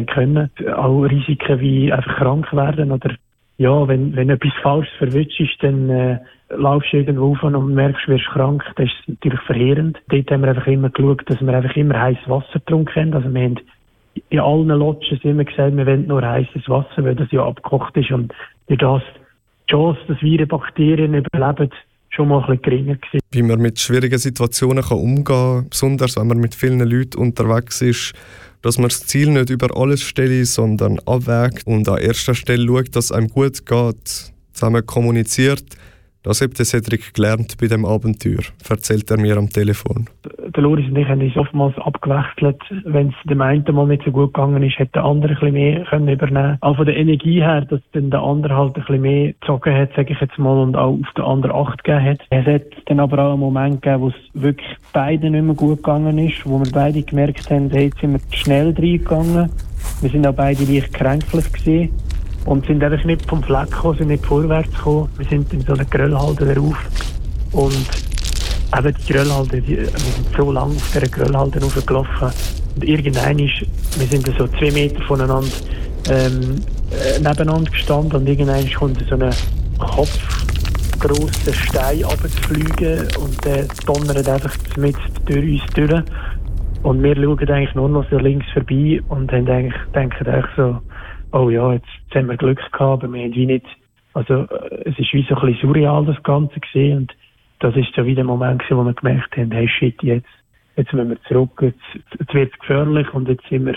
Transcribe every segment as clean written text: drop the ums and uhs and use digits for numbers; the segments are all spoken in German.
können. Auch Risiken wie einfach krank werden oder ja, wenn etwas Falsches verwünscht ist, dann laufst du irgendwo auf und merkst, du wirst krank. Das ist natürlich verheerend. Dort haben wir einfach immer geschaut, dass wir einfach immer heißes Wasser getrunken haben. Also wir haben in allen Lodges immer gesagt, wir wollen nur heißes Wasser, weil das ja abgekocht ist und durch das die Chance, dass Viren, Bakterien überleben, schon mal ein bisschen geringer gewesen. Wie man mit schwierigen Situationen umgehen kann, besonders wenn man mit vielen Leuten unterwegs ist, dass man das Ziel nicht über alles stelle, sondern abwägt und an erster Stelle schaut, dass es einem gut geht, zusammen kommuniziert. Das hat Cedric gelernt bei dem Abenteuer, erzählt er mir am Telefon. Der Loris und ich haben uns oftmals abgewechselt. Wenn es dem einen mal nicht so gut gegangen ist, hätte der andere ein bisschen mehr können übernehmen. Auch von der Energie her, dass dann der andere halt ein bisschen mehr gezogen hat, sage ich jetzt mal, und auch auf den anderen Acht gegeben hat. Es hat dann aber auch einen Moment gegeben, wo es wirklich beiden nicht mehr gut gegangen ist, wo wir beide gemerkt haben, hey, jetzt sind wir schnell reingegangen. Wir sind auch beide leicht kränklich gewesen. Und sind einfach nicht vom Fleck gekommen, sind nicht vorwärts gekommen. Wir sind in so einer Gröllhalde rauf. Und eben die Gröllhalde, wir sind so lange auf dieser Gröllhalde raufgelaufen. Und irgendwann ist, wir sind so 2 Meter voneinander nebeneinander gestanden. Und irgendwann kommt so ein kopfgrosser Stein runterzufliegen. Und der donnert einfach mit durch uns durch. Und wir schauen eigentlich nur noch so links vorbei und haben denken so, oh ja, jetzt haben wir Glück gehabt, aber wir haben wie nicht, also es ist wie so ein bisschen surreal das Ganze gesehen und das ist so wie der Moment gewesen, wo wir gemerkt haben, hey shit, jetzt müssen wir zurück, jetzt wird es gefährlich und jetzt sind wir,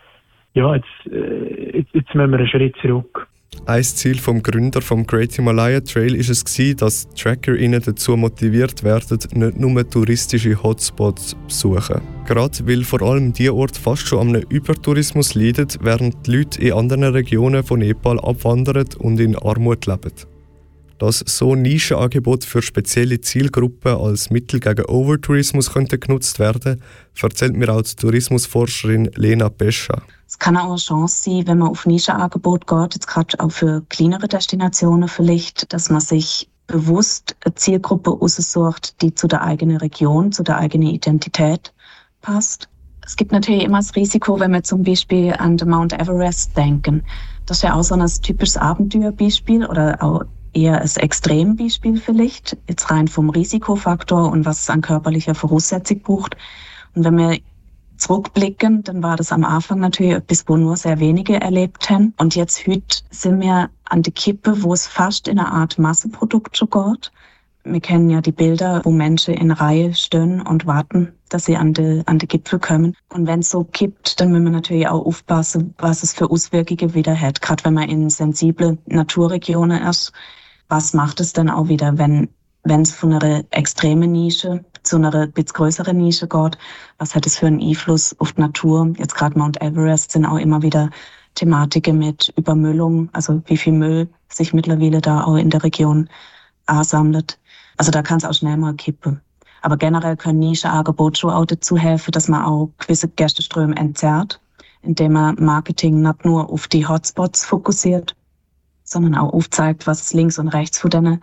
ja, jetzt müssen wir einen Schritt zurück. Ein Ziel vom Gründer vom Great Himalaya Trail war es, dass TrackerInnen dazu motiviert werden, nicht nur touristische Hotspots zu besuchen. Gerade weil vor allem diese Orte fast schon an einem Übertourismus leiden, während die Leute in anderen Regionen von Nepal abwandern und in Armut leben. Dass so Nischenangebote für spezielle Zielgruppen als Mittel gegen Overtourismus genutzt werden, erzählt mir auch die Tourismusforscherin Lena Pescha. Es kann auch eine Chance sein, wenn man auf Nischenangebot geht, jetzt gerade auch für kleinere Destinationen vielleicht, dass man sich bewusst eine Zielgruppe aussucht, die zu der eigenen Region, zu der eigenen Identität passt. Es gibt natürlich immer das Risiko, wenn wir zum Beispiel an den Mount Everest denken. Das ist ja auch so ein typisches Abenteuerbeispiel oder auch eher ein Extrembeispiel vielleicht, jetzt rein vom Risikofaktor und was es an körperlicher Voraussetzung braucht. Und wenn wir zurückblicken, dann war das am Anfang natürlich etwas, wo nur sehr wenige erlebt haben. Und jetzt heute sind wir an der Kippe, wo es fast in eine Art Massenprodukt schon geht. Wir kennen ja die Bilder, wo Menschen in Reihe stehen und warten, dass sie an den Gipfel kommen. Und wenn es so kippt, dann müssen wir natürlich auch aufpassen, was es für Auswirkungen wieder hat. Gerade wenn man in sensible Naturregionen ist, was macht es dann auch wieder, wenn es von einer extremen Nische zu einer bisschen größeren Nische geht? Was hat es für einen Einfluss auf die Natur? Jetzt gerade Mount Everest sind auch immer wieder Thematiken mit Übermüllung, also wie viel Müll sich mittlerweile da auch in der Region ansammelt. Also da kann es auch schnell mal kippen. Aber generell können Nischenangebote schon auch dazu helfen, dass man auch gewisse Gästeströme entzerrt, indem man Marketing nicht nur auf die Hotspots fokussiert, sondern auch aufzeigt, was es links und rechts von diesen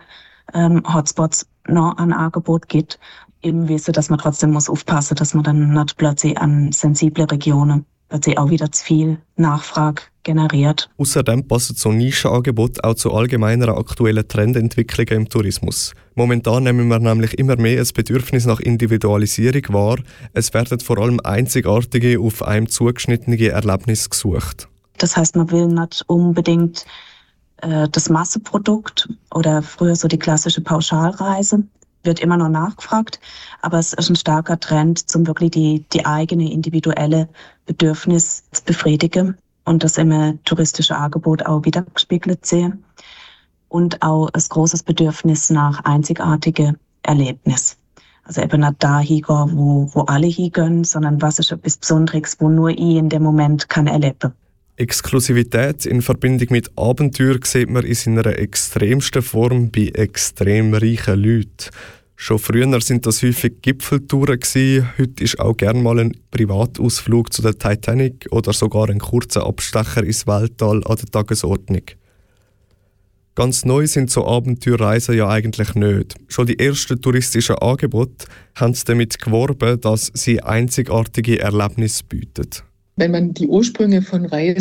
Hotspots noch an Angebot gibt. Eben wissen, dass man trotzdem muss aufpassen, dass man dann nicht plötzlich an sensible Regionen plötzlich auch wieder zu viel Nachfrage generiert. Außerdem passen so Nischenangebote auch zu allgemeineren aktuellen Trendentwicklungen im Tourismus. Momentan nehmen wir nämlich immer mehr ein Bedürfnis nach Individualisierung wahr. Es werden vor allem einzigartige, auf einem zugeschnittene Erlebnisse gesucht. Das heisst, man will nicht unbedingt das Massenprodukt oder früher so die klassische Pauschalreise. Wird immer noch nachgefragt, aber es ist ein starker Trend, zum wirklich die eigene individuelle Bedürfnis zu befriedigen und das im touristischen Angebot auch widergespiegelt sehen. Und auch ein großes Bedürfnis nach einzigartigen Erlebnissen. Also eben nicht da hingehen, wo alle hingehen, sondern was ist etwas Besonderes, wo nur ich in dem Moment kann erleben. Exklusivität in Verbindung mit Abenteuer sieht man in seiner extremsten Form bei extrem reichen Leuten. Schon früher sind das häufig Gipfeltouren gewesen. Heute ist auch gerne mal ein Privatausflug zu der Titanic oder sogar ein kurzer Abstecher ins Weltall an der Tagesordnung. Ganz neu sind so Abenteuerreisen ja eigentlich nicht. Schon die ersten touristischen Angebote haben damit geworben, dass sie einzigartige Erlebnisse bieten. Wenn man die Ursprünge von Reisen